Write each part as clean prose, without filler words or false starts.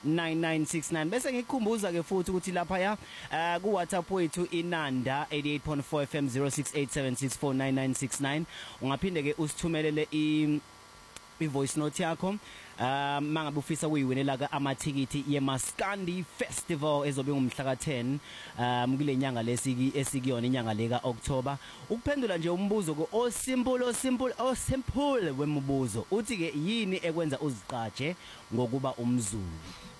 9969 bese ngikukhumbuza ke futhi ukuthi lapha ya ku WhatsApp wethu inanda 88.4 FM 0687649969 ungaphinde ke usithumelele voice note yakho mangabe ufisa uyiwinela ka amathikiti yeMaskandi Festival ezobe ngumhla ka10 kule nyanga esikuyona inyanga leka October ukuphendula nje umbuzo ko o simple wemibuzo uthi ke yini ekwenza uziqaje ngokuba umZulu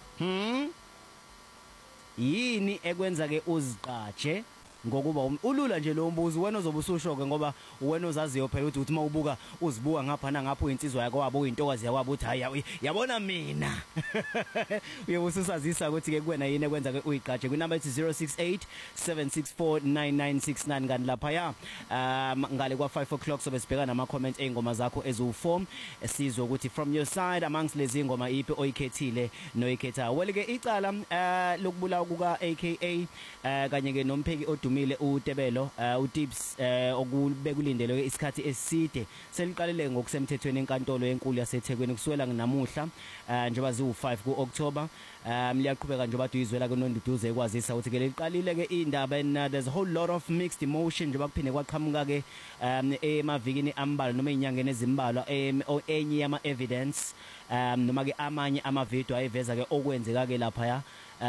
yini ekwenza ke uziqaje ngokuba ulula nje lo mbuzo wena ozobe usushoke ngoba wena ozaziyo phela ukuthi mawubuka uzibuka ngapha nangapha insizwa yakho wabo uyintokazi yakwabo uthi hayi yabona mina uyebususazisa ukuthi ke kuwena yini ekwenza ke uyiqaje ku number 0687649969 kanti lapha ya ngale kwa 5 o'clock sobe sibheka nama comments eingoma zakho ezu4 esizwe ukuthi from your side amongst lezi ingoma ipi oyikhethile noyikhetha welike icala lokubulawa kuka AKA kanye ke nompheki Mile uTebelo uTips okubekulindele isikhathi eside seliqalile ngokusemthethweni enkantolo enkulu yaseThekwini kuswela namuhla njengoba zi5 kuOctober liyaqhubeka njengoba duyizwela kuNonduduze ekwazisa ukuthi ke liqalile ke indaba and there's a whole lot of mixed emotion njengoba kuphinde kwaqhamuka ke emavikini ambalwa noma inyangeni ezimbalwa enye yama evidence noma ke amanye ama video ayiveza ke okwenzeka ke lapha ya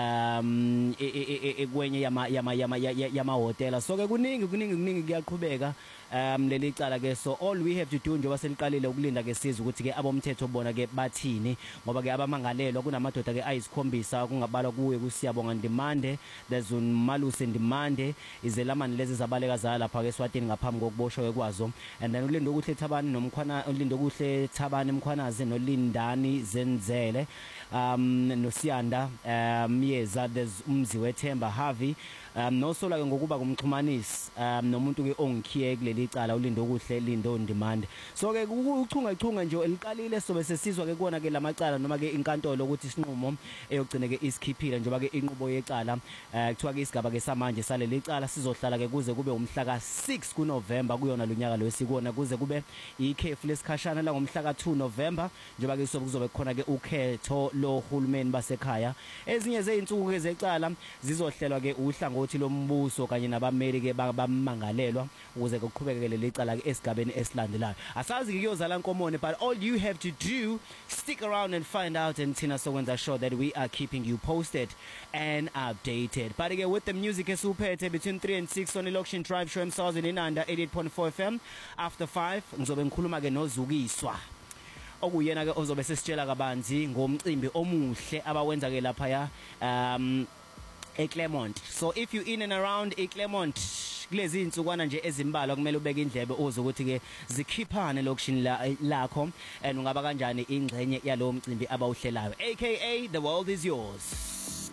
ekwenye yama hotela so ke kuningi kuyaqhubeka leli cala ke so all we have to do njengoba seliqalile ukulinda ke sizwe ukuthi ke abomthetho bona ke bathini ngoba ke abamangalelwa kunamadoda ke ayisikhombisa kungabalwa kuwe kusiyabonga Ndimande there's uMalusi Ndimande izelamani lezi zabaleka zala lapha ke eSwatini ngaphambi kokuboshwa kwazo and then ulindo kuhle Thabani nomkhwana ulindo kuhle Thabani Mkhwanazi noLindani Zenzele noSiyanda Myeza there's umzi wethemba Harvey nosola ke ngokuba kumxhumanisi nomuntu ke ongikhiye kuleli cala ulindo kuhle Lindo Ndimande so ke uchunga nje eliqalile sobe sesizwa ke kuona ke lamacala noma ke inkantolo ukuthi isinqumo eyogcine ke isikhiphile njengoba ke inqubo yecala kuthiwa ke isigaba ke samanje saleli cala sizohlala ke kuze kube umhla ka6 kuNovember kuyona lonyaka lo esikona kuze kube ikhefu lesikhashana la ngomhla ka2 November njengoba ke kuzobe khona ke ukhetho lo hulumeni basekhaya ezinye zeinsuku ke zecala zizohlelwa ke uhlangothi lombuso kanye nabameli ke bamangalelwa ukuze kuqhubekeke leli cala ke esigabeni esilandelayo asazi ke kuyozala nkomone but all you have to do stick around and find out and thina sokwenza sure that we are keeping you posted and updated but again with the music esuphethe between 3 and 6 on Election Drive show emsazweni inanda 88.4 FM after 5 ngizobe ngikhuluma ke noZukiswa okuyena ke ozobe sesitshela kabanzi ngomcimbi omuhle abawenza ke lapha ya eClermont so if you in and around eClermont kulezi insukwana nje ezimbalwa kumele ubeke indlebe ozokuthi ke zikhiphane lokushini lakho and ungaba kanjani ingxenye yalowo mcimbi abawuhlelayo aka the world is yours